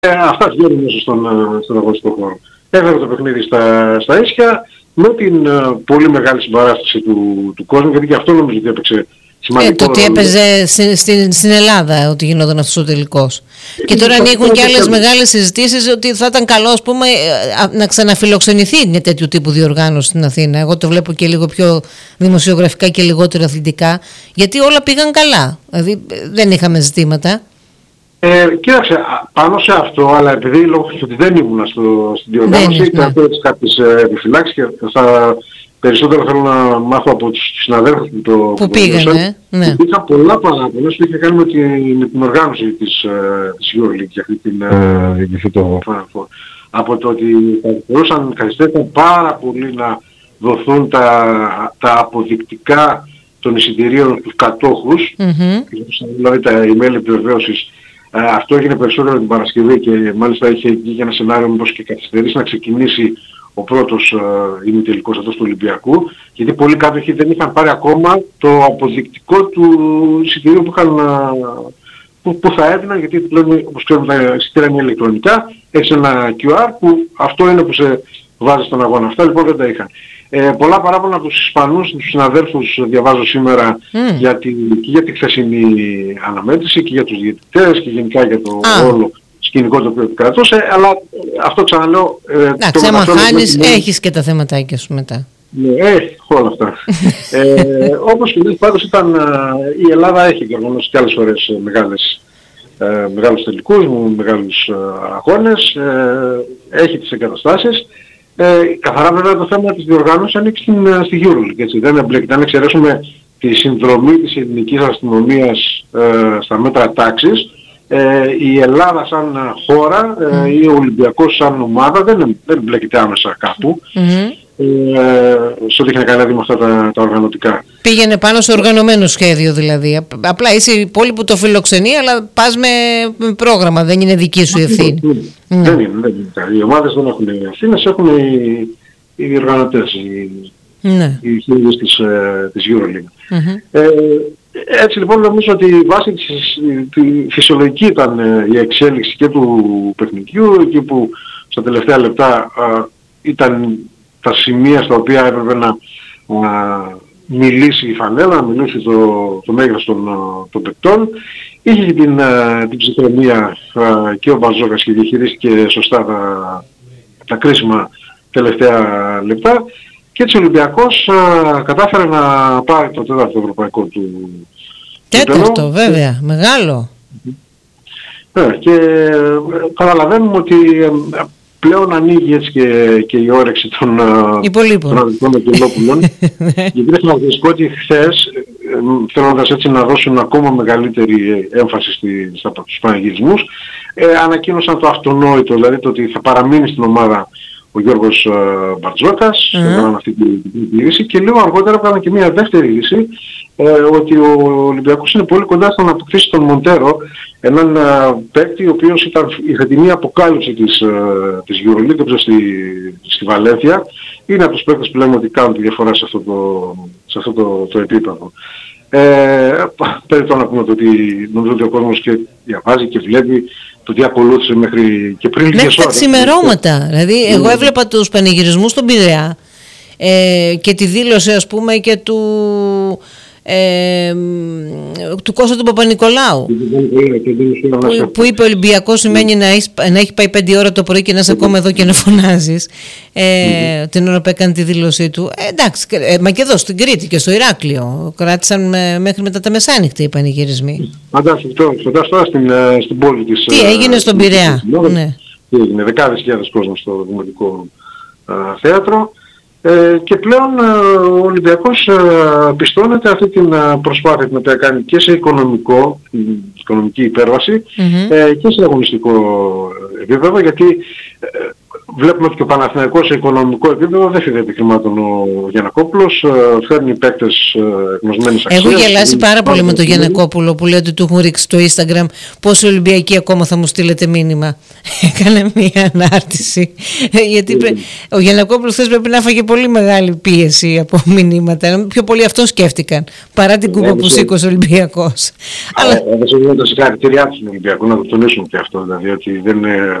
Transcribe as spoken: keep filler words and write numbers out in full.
αυτά βγαίνουν μέσα στον, στον αγωνιστικό χώρο. Έφερε το παιχνίδι στα, στα ίσια με την uh, πολύ μεγάλη συμπαράσταση του, του κόσμου, γιατί και αυτό νομίζω ότι έπαιξε σημαντικό. Ε, το ότι έπαιζε στην, στην, στην Ελλάδα ότι γινόταν αυτός ο τελικός. Ε, και τώρα ανοίγουν και άλλες μεγάλες συζητήσεις ότι θα ήταν καλό, ας πούμε, να ξαναφιλοξενηθεί μια τέτοιου τύπου διοργάνωση στην Αθήνα. Εγώ το βλέπω και λίγο πιο δημοσιογραφικά και λιγότερο αθλητικά, γιατί όλα πήγαν καλά. Δηλαδή δεν είχαμε ζητήματα. Ε, κοίταξε, πάνω σε αυτό, αλλά επειδή λόγω του ότι δεν ήμουν στο, στην διοργάνωση, είχα ναι. κάποιες επιφυλάξεις και θα περισσότερο θέλω να μάθω από τους συναδέλφους που το που πήγανε. Ναι. Υπήρχαν πολλά παράπονα που είχε κάνει με την, με την οργάνωση της, της EuroLeague για αυτή την διοικητή το Final Four. Από το ότι μπορούσαν καθυστέρησαν πάρα πολύ να δοθούν τα, τα αποδεικτικά των εισιτηρίων στους κατόχους, mm-hmm. δηλαδή τα email επιβεβαίωσης. Uh, αυτό έγινε περισσότερο την Παρασκευή και μάλιστα είχε βγει ένα σενάριο μήπως και καθυστερήσει να ξεκινήσει ο πρώτος uh, ημιτελικός αυτός του Ολυμπιακού, γιατί πολλοί κάτοχοι δεν είχαν πάρει ακόμα το αποδεικτικό του εισιτηρίου που, είχαν, uh, που, που θα έδιναν, γιατί πλέον όπως ξέρουμε τα εισιτήρια είναι ηλεκτρονικά, έχει ένα κιου αρ που αυτό είναι που σε βάζει στον αγώνα. Αυτά λοιπόν δεν τα είχαν. Ε, πολλά παράπονα από τους Ισπανούς, τους συναδέλφους διαβάζω σήμερα mm. για, τη, και για τη χθεσινή αναμέτρηση και για τους διαιτητές και γενικά για το ah. όλο σκηνικό το οποίο επικρατούσε, αλλά αυτό ξαναλέω... Εντάξει, άμα χάνεις είναι... έχεις και τα θεματάκια σου μετά. Ναι, έχει όλα αυτά. ε, όπως και λέει, πάντως ήταν, η Ελλάδα έχει διοργανώσει και άλλες φορές μεγάλες, ε, μεγάλους τελικούς, μεγάλους ε, αγώνες, ε, έχει τις εγκαταστάσεις. Ε, καθαρά βέβαια το θέμα της διοργάνωσης ανήκει στην, στη EuroLeague, έτσι. Δεν εμπλέκεται. Αν εξαιρέσουμε τη συνδρομή της ελληνικής αστυνομίας ε, στα μέτρα τάξης, ε, η Ελλάδα σαν χώρα ε, ή ο Ολυμπιακός σαν ομάδα δεν, δεν εμπλέκεται άμεσα κάπου. Mm-hmm. Ε, σε ό,τι είχε να κάνει με αυτά τα, τα οργανωτικά. Πήγαινε πάνω σε οργανωμένο σχέδιο δηλαδή. Απλά είσαι η πόλη που το φιλοξενεί, αλλά πας με, με πρόγραμμα, δεν είναι δική σου ευθύνη. Mm. Δεν είναι, δεν είναι. Οι ομάδες δεν έχουν ευθύνες, έχουν οι, οι διοργανωτές, οι, ναι. οι χείριδες της, της EuroLeague. Mm-hmm. Ε, έτσι λοιπόν νομίζω ότι η βάση της τη φυσιολογική ήταν η εξέλιξη και του παιχνιδιού, εκεί που στα τελευταία λεπτά α, ήταν τα σημεία στα οποία έπρεπε να, να μιλήσει η φανέλα, να μιλήσει το, το μέγεθος των, των παικτών. Είχε την, την ψυχραιμία και ο Μπαρτζόκας και διαχειρίστηκε σωστά τα, τα κρίσιμα τελευταία λεπτά και έτσι ο Ολυμπιακός α, κατάφερε να πάρει το τέταρτο ευρωπαϊκό του. Τέταρτο βέβαια, μεγάλο. Ναι, και καταλαβαίνουμε ότι πλέον ανοίγει έτσι και, και η όρεξη των πραγματικών Αγγελόπουλων. Γιατί δεν θέλω να δεις ότι χθες, θέλοντας έτσι να δώσουν ακόμα μεγαλύτερη έμφαση στη, στα, στους πανηγυρισμούς, ε, ανακοίνωσαν το αυτονόητο, δηλαδή το ότι θα παραμείνει στην ομάδα ο Γιώργος uh, Μπαρτζόκας, mm-hmm. έκαναν αυτή την είδηση και λίγο αργότερα έκαναν και μια δεύτερη είδηση, ε, ότι ο Ολυμπιακός είναι πολύ κοντά στο να αποκτήσει τον Μοντέρο, έναν uh, παίκτη ο οποίος ήταν η φετινή αποκάλυψη της, uh, της EuroLeague στη, στη Βαλένθια. Είναι από τους παίκτες που λέμε ότι κάνουν τη διαφορά σε αυτό το, σε αυτό το, το επίπεδο. Ε, πρέπει τώρα να πούμε ότι νομίζω ότι ο κόσμος και διαβάζει και βλέπει το τι ακολούθησε μέχρι και πριν λίγες ώρες. Μέχρι τα ξημερώματα. Δηλαδή εγώ έβλεπα τους πανηγυρισμούς στον Πειραιά ε, και τη δήλωση ας πούμε και του, ε, του Κώστα του Παπα-Νικολάου που, που είπε Ολυμπιακός σημαίνει να έχει, να έχει πάει πέντε ώρα το πρωί και να είσαι ακόμα εδώ και να φωνάζεις ε, την ώρα που έκανε τη δήλωσή του. Ε, εντάξει, ε, μα και εδώ στην Κρήτη και στο Ηράκλειο κράτησαν με, μέχρι μετά τα μεσάνυχτα οι πανηγυρισμοί. Φαντάσου τώρα στην, στην πόλη της. Τι έγινε στον Πειραιά. Ναι. Τι έγινε, δεκάδες χιλιάδες κόσμος στο Δημοτικό Θέατρο. Ε, και πλέον ε, ο Ολυμπιακός ε, πιστώνεται αυτή την ε, προσπάθεια την οποία κάνει και σε οικονομικό, οικονομική υπέρβαση mm-hmm. ε, και σε αγωνιστικό επίπεδο, γιατί ε, βλέπουμε ότι και ο Παναθηναϊκός σε οικονομικό επίπεδο δεν φιδεύει χρημάτων ο Γιαννακόπουλος, φέρνει παίκτες γνωσμένης αξίας. Έχω γελάσει πάρα πολύ με τον Γιαννακόπουλο που λέει ότι του έχουν ρίξει στο Instagram πόσο Ολυμπιακοί ακόμα θα μου στείλετε μήνυμα. Έκανε μία ανάρτηση. Γιατί πρέ... ο Γιαννακόπουλος θες πρέπει να έφαγε πολύ μεγάλη πίεση από μηνύματα. Πιο πολύ αυτό σκέφτηκαν παρά την κούπα που σήκωσε ο Ολυμπιακός. Αλλά έδωσε το συγχαρητήριά του στον Ολυμπιακό, να το τονίσουμε και αυτό, δηλαδή ότι δεν είναι